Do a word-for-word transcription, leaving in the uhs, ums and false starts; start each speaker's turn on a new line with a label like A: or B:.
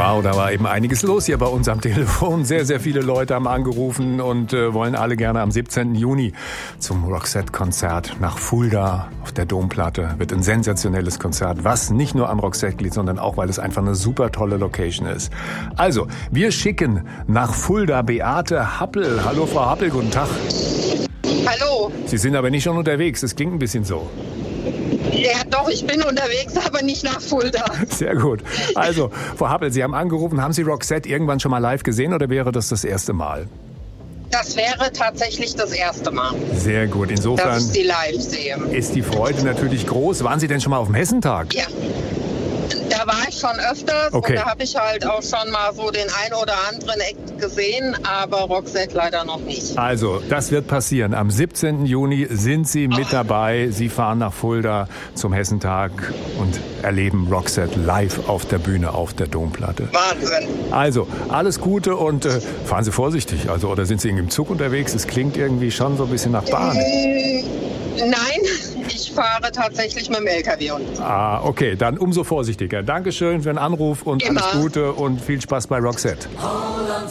A: Wow, da war eben einiges los hier bei uns am Telefon. Sehr, sehr viele Leute haben angerufen und äh, wollen alle gerne am siebzehnten Juni zum Roxette-Konzert nach Fulda auf der Domplatte. Wird ein sensationelles Konzert, was nicht nur am Roxette liegt, sondern auch, weil es einfach eine super tolle Location ist. Also, wir schicken nach Fulda Beate Happel. Hallo Frau Happel, guten Tag.
B: Hallo.
A: Sie sind aber nicht schon unterwegs, das klingt ein bisschen so.
B: Ja, doch, ich bin unterwegs, aber nicht nach Fulda.
A: Sehr gut. Also, Frau Happel, Sie haben angerufen, haben Sie Roxette irgendwann schon mal live gesehen oder wäre das das erste Mal?
B: Das wäre tatsächlich das erste Mal.
A: Sehr gut. Insofern
B: dass ich sie live sehe.
A: Ist die Freude natürlich groß. Waren Sie denn schon mal auf dem Hessentag?
B: Ja. Da war ich schon öfters
A: okay.
B: Und da habe ich halt auch schon mal so den ein oder anderen Act gesehen, aber Roxette leider noch nicht.
A: Also, das wird passieren. Am siebzehnten Juni sind Sie mit oh. dabei. Sie fahren nach Fulda zum Hessentag und erleben Roxette live auf der Bühne, auf der Domplatte.
B: Wahnsinn.
A: Also, alles Gute und äh, fahren Sie vorsichtig. Also, oder sind Sie irgendwie im Zug unterwegs? Es klingt irgendwie schon so ein bisschen nach Bahn.
B: Äh, nein, ich fahre tatsächlich mit dem L K W und.
A: Ah, okay, dann umso vorsichtiger. Dankeschön für den Anruf und
B: Immer.
A: alles Gute und viel Spaß bei Roxette.